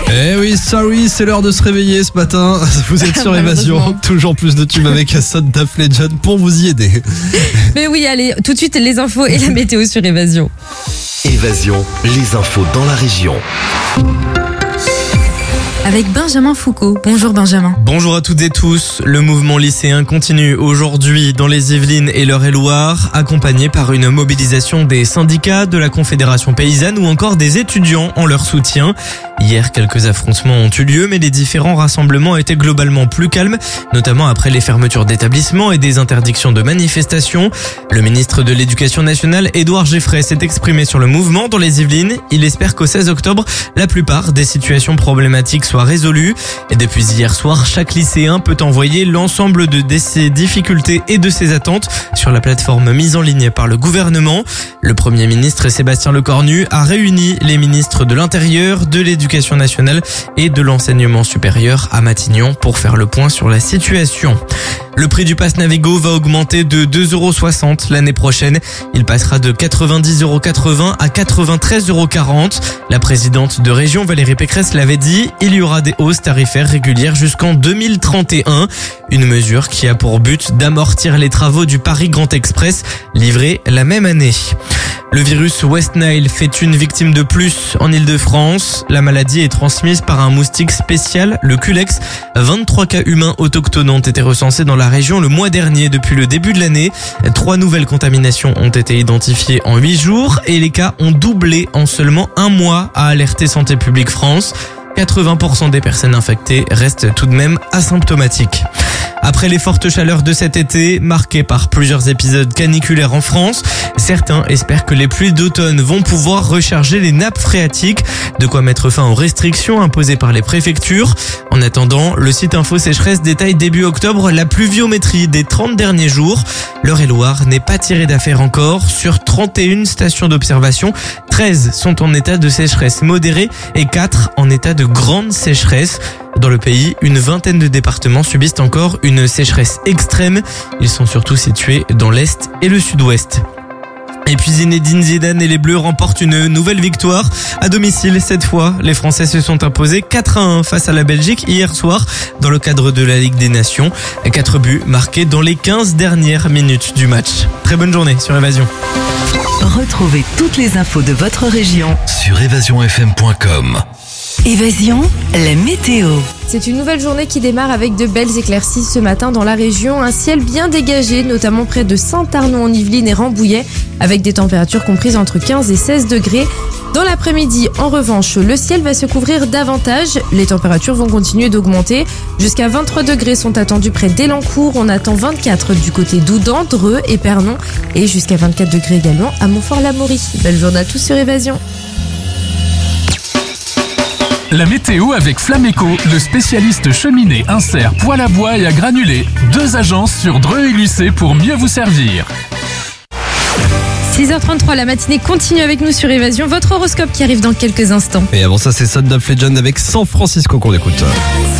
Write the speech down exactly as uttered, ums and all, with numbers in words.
Eh oui, sorry, c'est l'heure de se réveiller ce matin. Vous êtes sur Évasion. Toujours plus de tubes avec Son Daf Legend pour vous y aider. Mais oui, allez, tout de suite les infos et la météo sur Évasion. Évasion, les infos dans la région. Avec Benjamin Foucault. Bonjour Benjamin. Bonjour à toutes et tous. Le mouvement lycéen continue aujourd'hui dans les Yvelines et l'Eure-et-Loir, accompagné par une mobilisation des syndicats, de la Confédération paysanne ou encore des étudiants en leur soutien. Hier, quelques affrontements ont eu lieu, mais les différents rassemblements étaient globalement plus calmes, notamment après les fermetures d'établissements et des interdictions de manifestations. Le ministre de l'Éducation nationale, Édouard Geffray, s'est exprimé sur le mouvement dans les Yvelines. Il espère qu'au seize octobre, la plupart des situations problématiques soient résolues. Et depuis hier soir, chaque lycéen peut envoyer l'ensemble de ses difficultés et de ses attentes sur la plateforme mise en ligne par le gouvernement. Le Premier ministre Sébastien Lecornu a réuni les ministres de l'Intérieur, de l'Éducation nationale et de l'enseignement supérieur à Matignon pour faire le point sur la situation. Le prix du pass Navigo va augmenter de deux euros soixante l'année prochaine. Il passera de quatre-vingt-dix euros quatre-vingts à quatre-vingt-treize euros quarante. La présidente de région Valérie Pécresse l'avait dit, il y aura des hausses tarifaires régulières jusqu'en deux mille trente et un. Une mesure qui a pour but d'amortir les travaux du Paris Grand Express livrés la même année. Le virus West Nile fait une victime de plus en Ile-de-France. La maladie est transmise par un moustique spécial, le Culex. vingt-trois cas humains autochtones ont été recensés dans la région le mois dernier depuis le début de l'année. Trois nouvelles contaminations ont été identifiées en huit jours et les cas ont doublé en seulement un mois, a alerté Santé publique France. quatre-vingts pour cent des personnes infectées restent tout de même asymptomatiques. Après les fortes chaleurs de cet été, marquées par plusieurs épisodes caniculaires en France, certains espèrent que les pluies d'automne vont pouvoir recharger les nappes phréatiques, de quoi mettre fin aux restrictions imposées par les préfectures. En attendant, le site Info Sécheresse détaille début octobre la pluviométrie des trente derniers jours. L'Eure-et-Loir n'est pas tiré d'affaire encore. Sur trente et une stations d'observation, treize sont en état de sécheresse modérée et quatre en état de grande sécheresse. Dans le pays, une vingtaine de départements subissent encore une sécheresse extrême. Ils sont surtout situés dans l'Est et le Sud-Ouest. Et puis Zinedine Zidane et les Bleus remportent une nouvelle victoire à domicile. Cette fois, les Français se sont imposés quatre à un face à la Belgique hier soir dans le cadre de la Ligue des Nations. Quatre buts marqués dans les quinze dernières minutes du match. Très bonne journée sur Évasion. Retrouvez toutes les infos de votre région Sur évasion f m point com. Évasion, la météo. C'est une nouvelle journée qui démarre avec de belles éclaircies ce matin dans la région. Un ciel bien dégagé, notamment près de Saint-Arnaud en Yvelines et Rambouillet, avec des températures comprises entre quinze et seize degrés. Dans l'après-midi, en revanche, le ciel va se couvrir davantage. Les températures vont continuer d'augmenter. Jusqu'à vingt-trois degrés sont attendus près d'Elancourt. On attend vingt-quatre du côté d'Oudan, Dreux et Pernon. Et jusqu'à vingt-quatre degrés également à Montfort-l'Amaury. Belle journée à tous sur Évasion. La météo avec Flameco, le spécialiste cheminée, insert, poêle à bois et à granulés. Deux agences sur Dreux et Lucé pour mieux vous servir. six heures trente-trois, la matinée continue avec nous sur Évasion. Votre horoscope qui arrive dans quelques instants. Et avant ça, c'est Son Daf Legend avec San Francisco qu'on écoute.